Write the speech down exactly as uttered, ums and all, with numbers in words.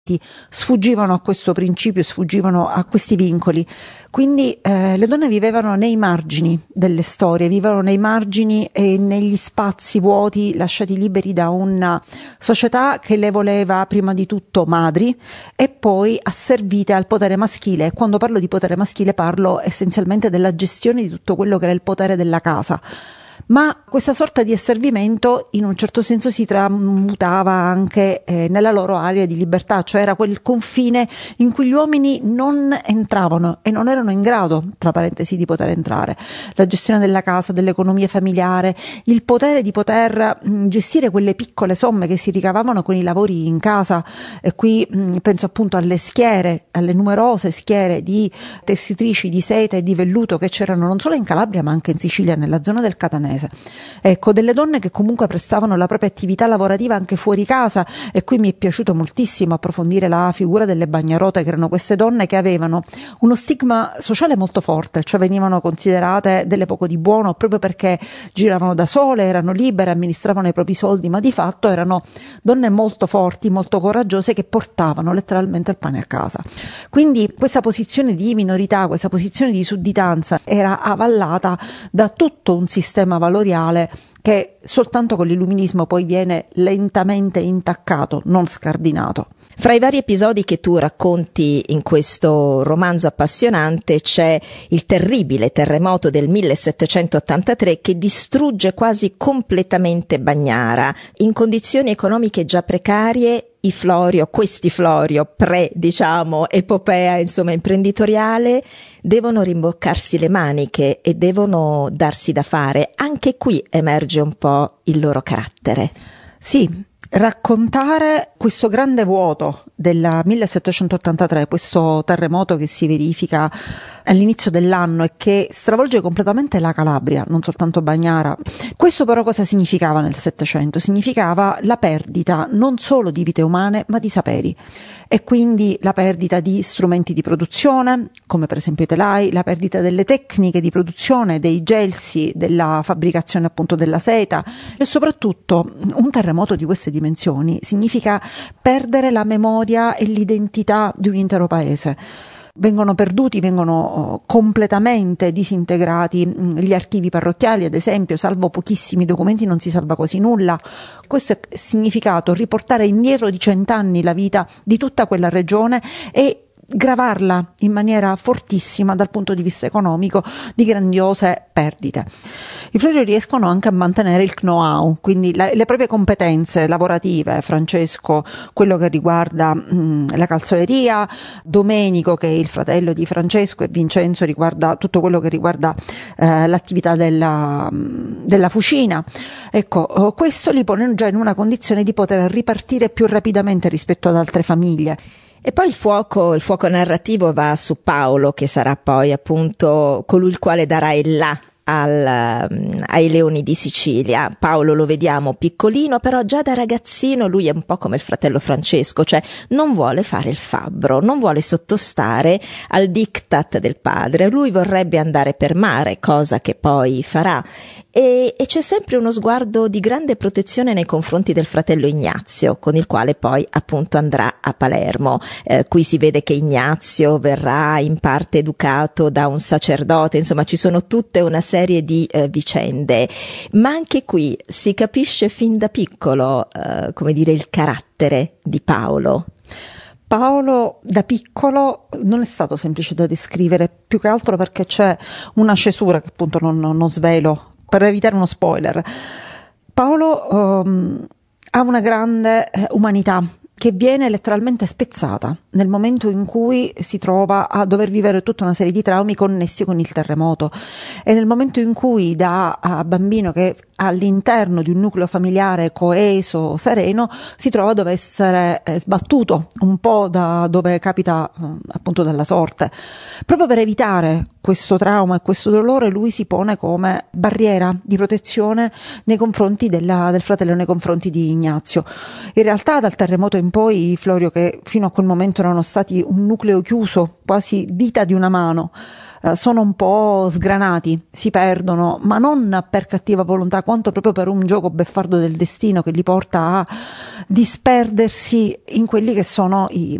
sfuggivano a questo principio, sfuggivano a questi vincoli. Quindi eh, le donne vivevano nei margini delle storie, vivevano nei margini e negli spazi vuoti lasciati liberi da una società che le voleva prima di tutto madri e poi asservite al potere maschile. E quando parlo di potere maschile parlo essenzialmente della gestione di tutto quello che era il potere della casa. Ma questa sorta di asservimento in un certo senso si tramutava anche eh, nella loro area di libertà, cioè era quel confine in cui gli uomini non entravano e non erano in grado, tra parentesi, di poter entrare. La gestione della casa, dell'economia familiare, il potere di poter mh, gestire quelle piccole somme che si ricavavano con i lavori in casa, e qui mh, penso appunto alle schiere, alle numerose schiere di tessitrici di seta e di velluto che c'erano non solo in Calabria ma anche in Sicilia, nella zona del Catanese. Ecco, delle donne che comunque prestavano la propria attività lavorativa anche fuori casa, e qui mi è piaciuto moltissimo approfondire la figura delle bagnarote, che erano queste donne che avevano uno stigma sociale molto forte, cioè venivano considerate delle poco di buono proprio perché giravano da sole, erano libere, amministravano i propri soldi, ma di fatto erano donne molto forti, molto coraggiose, che portavano letteralmente il pane a casa. Quindi questa posizione di minorità, questa posizione di sudditanza era avallata da tutto un sistema valoriale che soltanto con l'illuminismo poi viene lentamente intaccato, non scardinato. Fra i vari episodi che tu racconti in questo romanzo appassionante c'è il terribile terremoto del millesettecentottantatré che distrugge quasi completamente Bagnara. In condizioni economiche già precarie, i Florio, questi Florio, pre, diciamo, epopea, insomma, imprenditoriale, devono rimboccarsi le maniche e devono darsi da fare. Anche qui emerge un po' il loro carattere. Sì. Raccontare questo grande vuoto del millesettecentottantatré, questo terremoto che si verifica all'inizio dell'anno e che stravolge completamente la Calabria, non soltanto Bagnara. Questo però cosa significava nel Settecento? Significava la perdita non solo di vite umane ma di saperi, e quindi la perdita di strumenti di produzione, come per esempio i telai, la perdita delle tecniche di produzione, dei gelsi, della fabbricazione appunto della seta, e soprattutto un terremoto di queste dimensioni significa perdere la memoria e l'identità di un intero paese. Vengono perduti, vengono completamente disintegrati gli archivi parrocchiali, ad esempio, salvo pochissimi documenti non si salva quasi nulla. Questo è significato riportare indietro di cent'anni la vita di tutta quella regione e gravarla in maniera fortissima dal punto di vista economico di grandiose perdite. I Florio riescono anche a mantenere il know-how, quindi la, le proprie competenze lavorative. Francesco, quello che riguarda mh, la calzoleria, Domenico, che è il fratello di Francesco, e Vincenzo riguarda tutto quello che riguarda eh, l'attività della, della fucina. Ecco, questo li pone già in una condizione di poter ripartire più rapidamente rispetto ad altre famiglie. E poi il fuoco, il fuoco narrativo va su Paolo, che sarà poi appunto colui il quale darà il là al, ai Leoni di Sicilia. Paolo lo vediamo piccolino, però già da ragazzino lui è un po' come il fratello Francesco, cioè non vuole fare il fabbro, non vuole sottostare al diktat del padre, lui vorrebbe andare per mare, cosa che poi farà. E, e c'è sempre uno sguardo di grande protezione nei confronti del fratello Ignazio, con il quale poi appunto andrà a Palermo. Eh, qui si vede che Ignazio verrà in parte educato da un sacerdote, insomma ci sono tutte una serie di eh, vicende, ma anche qui si capisce fin da piccolo, eh, come dire, il carattere di Paolo. Paolo da piccolo non è stato semplice da descrivere, più che altro perché c'è una cesura che appunto non, non svelo per evitare uno spoiler. Paolo um, ha una grande eh, umanità che viene letteralmente spezzata nel momento in cui si trova a dover vivere tutta una serie di traumi connessi con il terremoto, e nel momento in cui da a bambino che all'interno di un nucleo familiare coeso, sereno, si trova a dover essere eh, sbattuto un po' da dove capita eh, appunto dalla sorte. Proprio per evitare questo trauma e questo dolore lui si pone come barriera di protezione nei confronti della, del fratello, nei confronti di Ignazio. In realtà dal terremoto in poi Florio, che fino a quel momento erano stati un nucleo chiuso, quasi dita di una mano, eh, sono un po' sgranati, si perdono, ma non per cattiva volontà quanto proprio per un gioco beffardo del destino che li porta a disperdersi in quelli che sono i,